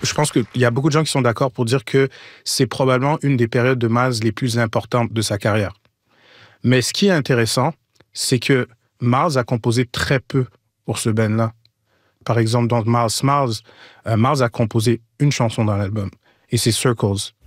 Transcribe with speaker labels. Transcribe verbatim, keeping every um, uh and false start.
Speaker 1: je pense qu'il y a beaucoup de gens qui sont d'accord pour dire que c'est probablement une des périodes de Miles les plus importantes de sa carrière. Mais ce qui est intéressant, c'est que Miles a composé très peu pour ce band-là. Par exemple, dans Miles Smiles, euh, Miles a composé une chanson dans l'album, et c'est Circles.